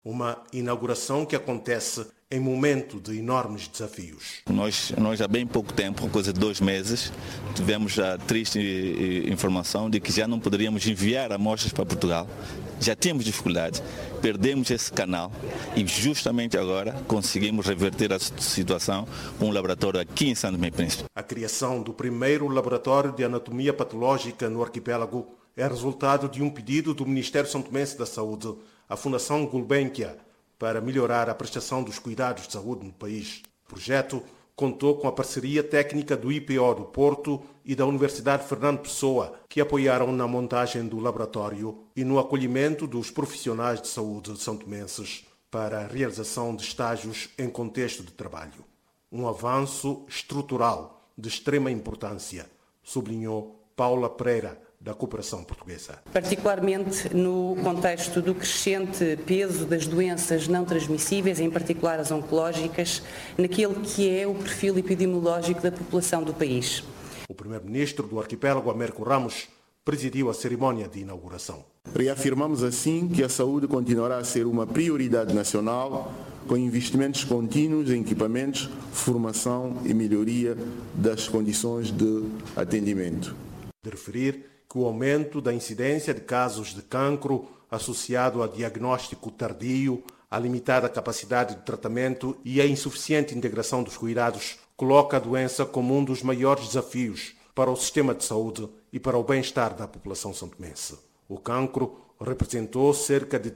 Uma inauguração que acontece em momento de enormes desafios. Nós há bem pouco tempo, coisa de 2 meses, tivemos a triste informação de que já não poderíamos enviar amostras para Portugal. Já tínhamos dificuldade, perdemos esse canal e justamente agora conseguimos reverter a situação com um laboratório aqui em São Tomé e Príncipe. A criação do primeiro laboratório de anatomia patológica no arquipélago é resultado de um pedido do Ministério São Tomense da Saúde à Fundação Gulbenkian para melhorar a prestação dos cuidados de saúde no país. O projeto contou com a parceria técnica do IPO do Porto e da Universidade Fernando Pessoa, que apoiaram na montagem do laboratório e no acolhimento dos profissionais de saúde são-tomenses para a realização de estágios em contexto de trabalho. Um avanço estrutural de extrema importância, sublinhou Paula Pereira, da cooperação portuguesa. Particularmente no contexto do crescente peso das doenças não transmissíveis, em particular as oncológicas, naquele que é o perfil epidemiológico da população do país. O primeiro-ministro do arquipélago, Américo Ramos, presidiu a cerimónia de inauguração. Reafirmamos assim que a saúde continuará a ser uma prioridade nacional, com investimentos contínuos em equipamentos, formação e melhoria das condições de atendimento. De referir que o aumento da incidência de casos de cancro associado a diagnóstico tardio, a limitada capacidade de tratamento e a insuficiente integração dos cuidados coloca a doença como um dos maiores desafios para o sistema de saúde e para o bem-estar da população santomense. O cancro representou cerca de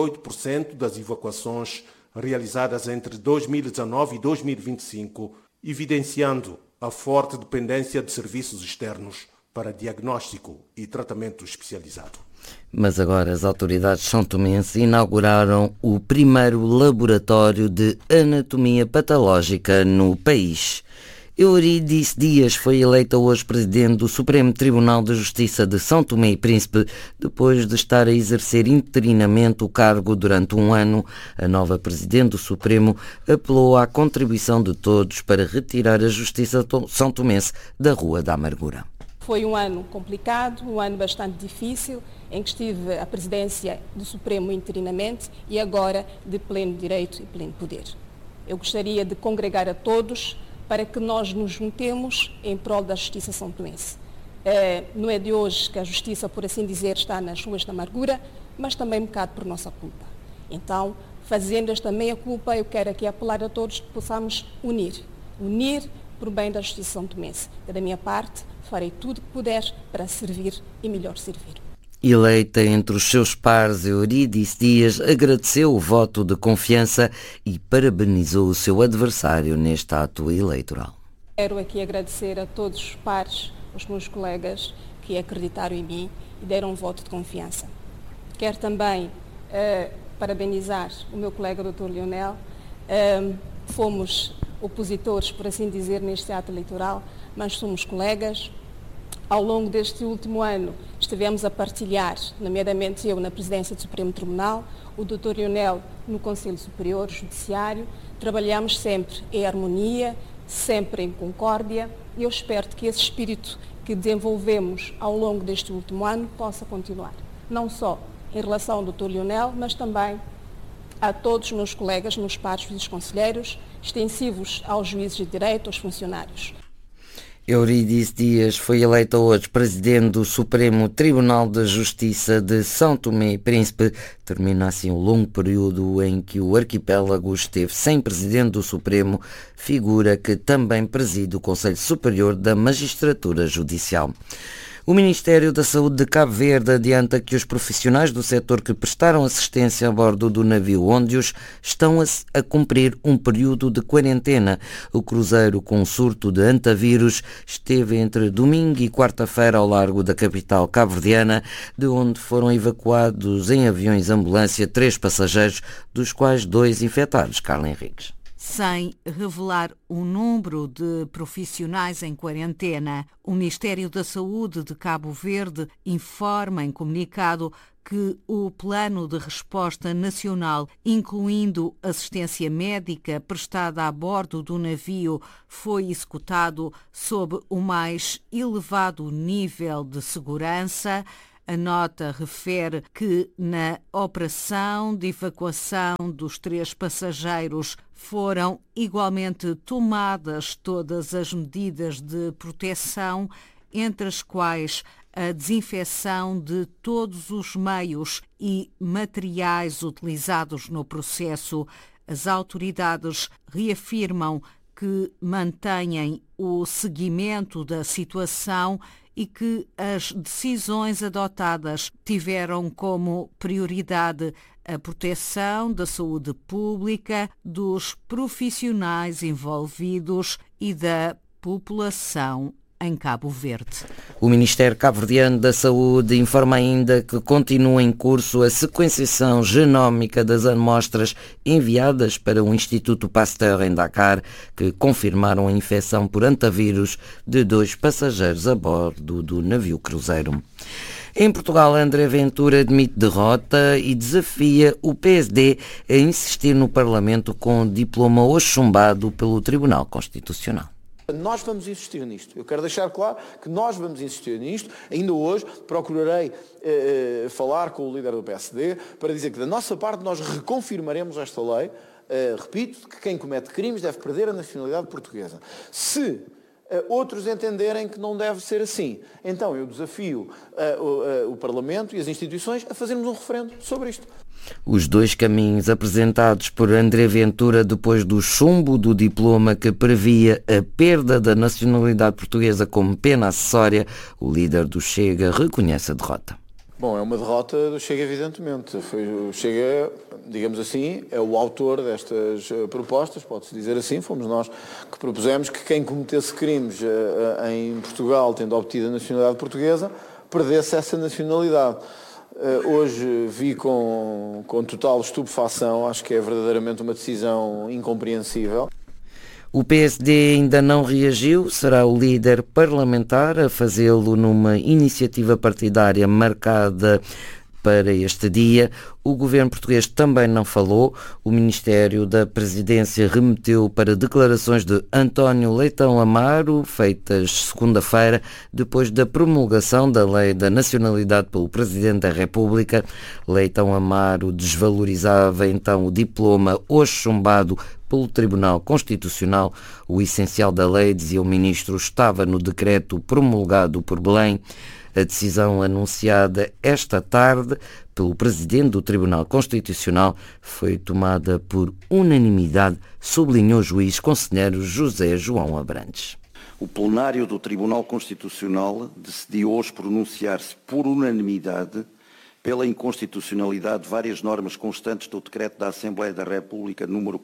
38% das evacuações realizadas entre 2019 e 2025, evidenciando a forte dependência de serviços externos para diagnóstico e tratamento especializado. Mas agora as autoridades são-tomenses inauguraram o primeiro laboratório de anatomia patológica no país. Eurídice Dias foi eleita hoje presidente do Supremo Tribunal de Justiça de São Tomé e Príncipe, depois de estar a exercer interinamente o cargo durante um ano. A nova presidente do Supremo apelou à contribuição de todos para retirar a justiça são-tomense da Rua da Amargura. Foi um ano complicado, um ano bastante difícil, em que estive a presidência do Supremo interinamente e agora de pleno direito e pleno poder. Eu gostaria de congregar a todos para que nós nos juntemos em prol da justiça são-tomense. Não é de hoje que a justiça, por assim dizer, está nas ruas da amargura, mas também um bocado por nossa culpa. Então, fazendo esta meia-culpa, eu quero aqui apelar a todos que possamos unir por bem da justiça são-tomense. Da minha parte, farei tudo o que puder para servir e melhor servir. Eleita entre os seus pares, Eurídice Dias agradeceu o voto de confiança e parabenizou o seu adversário neste ato eleitoral. Quero aqui agradecer a todos os pares, os meus colegas que acreditaram em mim e deram um voto de confiança. Quero também parabenizar o meu colega Dr. Lionel. Fomos opositores, por assim dizer, neste ato eleitoral, mas somos colegas. Ao longo deste último ano estivemos a partilhar, nomeadamente eu na presidência do Supremo Tribunal, o Dr. Lionel no Conselho Superior Judiciário. Trabalhamos sempre em harmonia, sempre em concórdia e eu espero que esse espírito que desenvolvemos ao longo deste último ano possa continuar. Não só em relação ao Dr. Lionel, mas também a todos os meus colegas, meus pares, juízes conselheiros, extensivos aos juízes de direito, aos funcionários. Eurídice Dias foi eleita hoje presidente do Supremo Tribunal de Justiça de São Tomé e Príncipe. Termina assim o longo período em que o arquipélago esteve sem presidente do Supremo, figura que também preside o Conselho Superior da Magistratura Judicial. O Ministério da Saúde de Cabo Verde adianta que os profissionais do setor que prestaram assistência a bordo do navio Óndios estão a cumprir um período de quarentena. O cruzeiro com surto de antavírus esteve entre domingo e quarta-feira ao largo da capital cabo-verdiana, de onde foram evacuados em aviões-ambulância 3 passageiros, dos quais 2 infectados. Carla Henriques. Sem revelar o número de profissionais em quarentena, o Ministério da Saúde de Cabo Verde informa em comunicado que o Plano de Resposta Nacional, incluindo assistência médica prestada a bordo do navio, foi executado sob o mais elevado nível de segurança. A nota refere que na operação de evacuação dos 3 passageiros foram igualmente tomadas todas as medidas de proteção, entre as quais a desinfecção de todos os meios e materiais utilizados no processo. As autoridades reafirmam que mantêm o seguimento da situação e que as decisões adotadas tiveram como prioridade a proteção da saúde pública, dos profissionais envolvidos e da população em Cabo Verde. O Ministério Cabo-Verdiano da Saúde informa ainda que continua em curso a sequenciação genómica das amostras enviadas para o Instituto Pasteur em Dakar, que confirmaram a infecção por antavírus de 2 passageiros a bordo do navio cruzeiro. Em Portugal, André Ventura admite derrota e desafia o PSD a insistir no Parlamento com o diploma hoje chumbado pelo Tribunal Constitucional. Nós vamos insistir nisto. Eu quero deixar claro que nós vamos insistir nisto. Ainda hoje procurarei falar com o líder do PSD para dizer que da nossa parte nós reconfirmaremos esta lei. Repito, que quem comete crimes deve perder a nacionalidade portuguesa. Se outros entenderem que não deve ser assim, então eu desafio o Parlamento e as instituições a fazermos um referendo sobre isto. Os 2 caminhos apresentados por André Ventura depois do chumbo do diploma que previa a perda da nacionalidade portuguesa como pena acessória, o líder do Chega reconhece a derrota. Bom, é uma derrota do Chega, evidentemente. O Chega, digamos assim, é o autor destas propostas, pode-se dizer assim. Fomos nós que propusemos que quem cometesse crimes em Portugal, tendo obtido a nacionalidade portuguesa, perdesse essa nacionalidade. Hoje vi com total estupefação, acho que é verdadeiramente uma decisão incompreensível. O PSD ainda não reagiu, será o líder parlamentar a fazê-lo numa iniciativa partidária marcada para este dia. O governo português também não falou. O Ministério da Presidência remeteu para declarações de António Leitão Amaro, feitas segunda-feira, depois da promulgação da Lei da Nacionalidade pelo Presidente da República. Leitão Amaro desvalorizava então o diploma hoje chumbado pelo Tribunal Constitucional. O essencial da lei, dizia o ministro, estava no decreto promulgado por Belém. A decisão anunciada esta tarde pelo Presidente do Tribunal Constitucional foi tomada por unanimidade, sublinhou o juiz conselheiro José João Abrantes. O plenário do Tribunal Constitucional decidiu hoje pronunciar-se por unanimidade pela inconstitucionalidade de várias normas constantes do Decreto da Assembleia da República número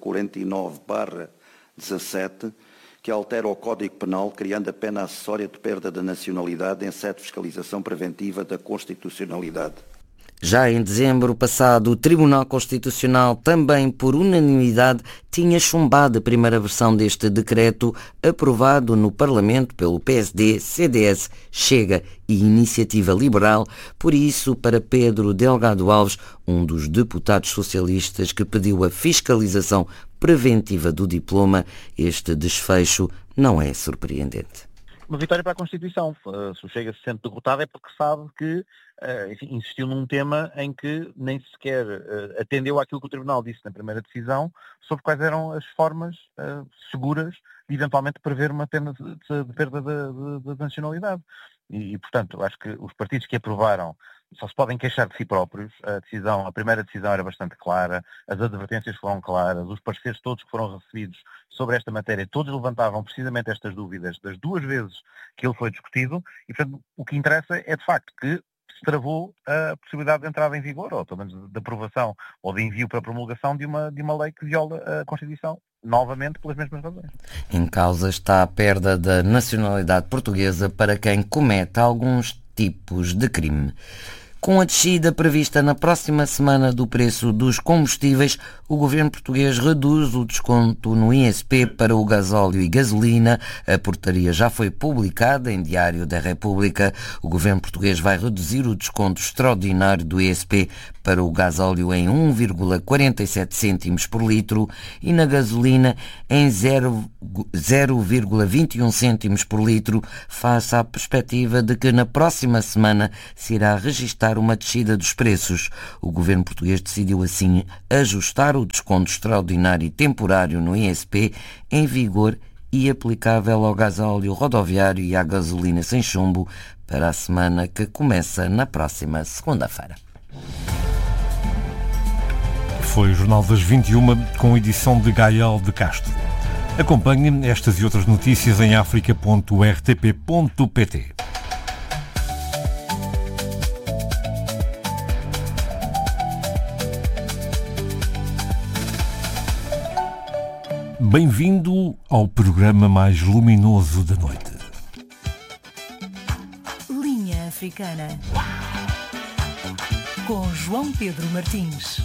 49/17, que altera o Código Penal, criando a pena acessória de perda da nacionalidade em sede de fiscalização preventiva da constitucionalidade. Já em dezembro passado, o Tribunal Constitucional, também por unanimidade, tinha chumbado a primeira versão deste decreto, aprovado no Parlamento pelo PSD, CDS, Chega e Iniciativa Liberal. Por isso, para Pedro Delgado Alves, um dos deputados socialistas que pediu a fiscalização preventiva do diploma, este desfecho não é surpreendente. Uma vitória para a Constituição. Se o Chega se sente derrotado é porque sabe que insistiu num tema em que nem sequer atendeu àquilo que o Tribunal disse na primeira decisão sobre quais eram as formas seguras de eventualmente prever uma pena de perda da nacionalidade. E, portanto, acho que os partidos que aprovaram só se podem queixar de si próprios. A primeira decisão era bastante clara, as advertências foram claras, os pareceres todos que foram recebidos sobre esta matéria, todos levantavam precisamente estas dúvidas das 2 vezes que ele foi discutido e, portanto, o que interessa é de facto que se travou a possibilidade de entrada em vigor, ou pelo menos de aprovação ou de envio para promulgação de uma lei que viola a Constituição, novamente pelas mesmas razões. Em causa está a perda da nacionalidade portuguesa para quem comete alguns tipos de crime. Com a descida prevista na próxima semana do preço dos combustíveis, o governo português reduz o desconto no ISP para o gasóleo e gasolina. A portaria já foi publicada em Diário da República. O governo português vai reduzir o desconto extraordinário do ISP para o gasóleo em 1,47 cêntimos por litro e na gasolina em 0,21 cêntimos por litro, face à perspectiva de que na próxima semana se irá registar uma descida dos preços. O governo português decidiu assim ajustar o desconto extraordinário e temporário no ISP em vigor e aplicável ao gasóleo rodoviário e à gasolina sem chumbo para a semana que começa na próxima segunda-feira. Foi o Jornal das 21 com edição de Gael de Castro. Acompanhe estas e outras notícias em africa.rtp.pt. Bem-vindo ao programa mais luminoso da noite. Linha Africana. Com João Pedro Martins.